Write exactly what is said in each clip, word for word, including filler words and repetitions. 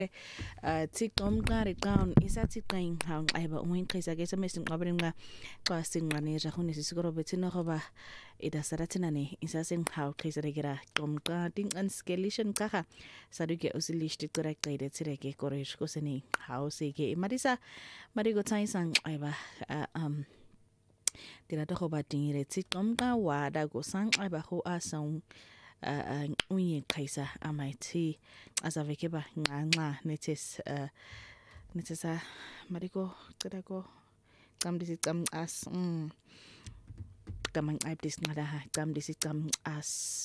uh tikom qari qaun isathi qain hang ayba umin qisa ke samesin qabrin nga qasin ngane ja khuni sisikoro betina khoba ida saratina ne isasin haw qisa regira kom qatin an skelishan kaha saduke usilishti correct ide tireke korish koseni haw sege marisa marigo taisan ayba um tira to khoba tingire tikom ka wada go sang ayba ho asan uh unye kaisa amaiti azavekeba nganga netes uh netesa mariko kadako kam disi kam as mm kamang aib dis ngada ha kam disi kam as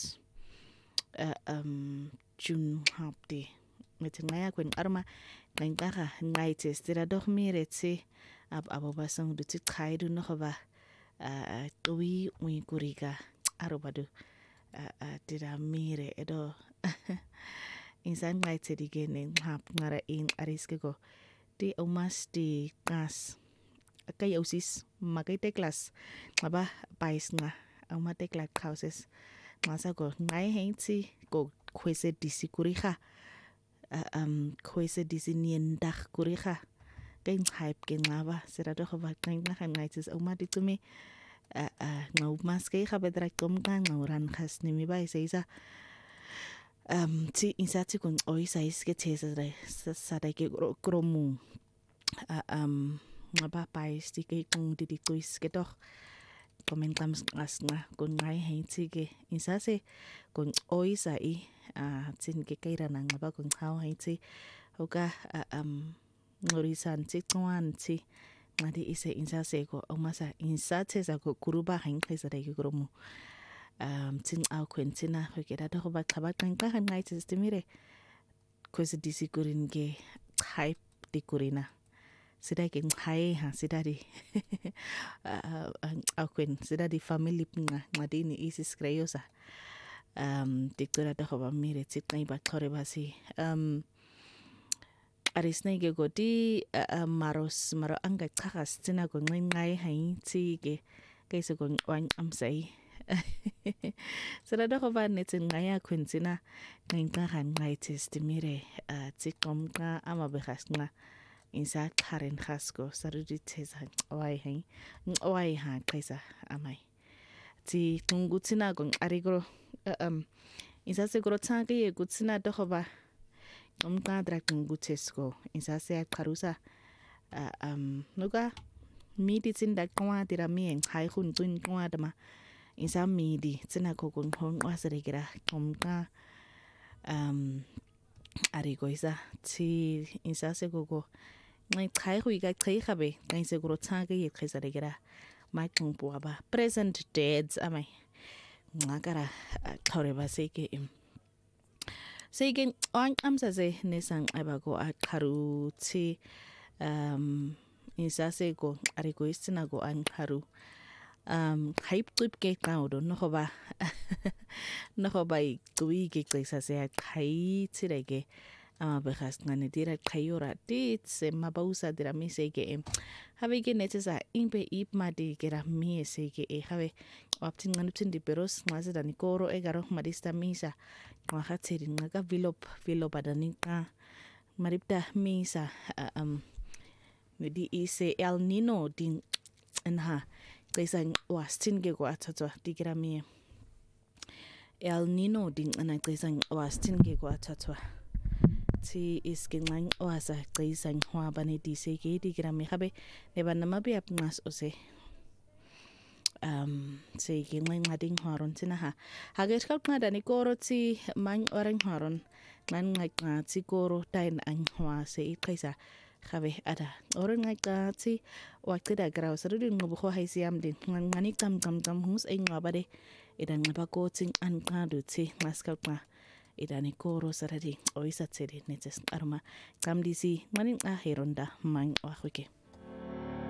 uh, um jun hapti metengaya kwen arma nganga ngaites tira doch miretse ab abobasang duti khaidu no khoba uh tui ui kuriga arobadu uh, tira mire edo insan ngai tedi gene hap ngara in ariske go di umas di kas kay usis makai teklas maba pais nga uma tekla houses masa go ngai henti go kwese disikuriha um kwese disinienda kuriha kain hype ke ngaba sera do ba kain na ngai tis uma di tumi uh, uh, ngau mas kay khabedra kom kan ngauran khas ni mi bai seisa um ti insati kun oi sais ke tesa dai sada ke kromu um ngaba pais ti ke kung di di kuis ke doch komentam as nga kun ngai henti ke insase kun oi sai a tin ke kaira nang ngaba kun hau henti oka um ngorisan ti kwan ti ngadi ise insase ko omasa insate za ko kuruba hain kaisa dai ke kromu um tin au kwentina ko ke da to ba khaba kan ka han ngai testimire ko se disikurin ke hype di kurina sida ke ngai ha sida di au kwen sida di family pinga ngadini isis kreyosa um dikura da ba mire tit ngai ba khore basi um arisne ge godi maros maro anga khagas tina ko ngai ngai hain ti ke kaisa ko wan am sai sera do ba netin ngaya kwentina ngainka han ngai testimire a tikom ka ama behas nga insa karen khasko sarudi tesa oi hai oi ha kaisa amai ti tungutina gon arigro um insa seguro tsange ye gutsina do ba um ka dra tungutesko insa se karusa um nuga mi di tinda kwa dira mi en hai hun tun kwa dama insa mi di tsina ko kon hon wasregira komka um arigo isa ti insa se gogo ngai khai hui ga khai khabe ngai se gro tsange ye khaisa regira mai kung puaba present dads amai ngakara thore ba se ke Segen on amsa ze nesang abago a karu ti um insase go arigo istina go an karu um hype trip ke kaudo no ba no ba i tui ke klesa se kai ti rege ama behas ngane dira kayora ti se mabausa dira mi se ke have ke netesa impe ip ma di ke ra mi se ke e have optin nganu tin di peros ngase dani koro e garo madista misa wa khateri ngaga vilop vilop adani ka maripta misa um di ise el nino din enha kaisa wastin ge go atata digira mi el nino din ana kaisa wastin ge go atata ti is gengang wasa kaisa hwa bane di se ge digira mi habe ne banna mabi apnas ose um se gengang ngading haron tinaha haget kal ngada ni koro ti man orang haron nan ngai ti koro tain an hwa se kaisa khabe ada orang ngai ti waktu da grau sarudin ngobo ho haisiam din ngani kam kam kam hus ai ngabade idan ngaba ko tin an kadu ti maskal pa idan ni koro saradi oisa tsede netes arma kam disi manin a heronda man wa khoke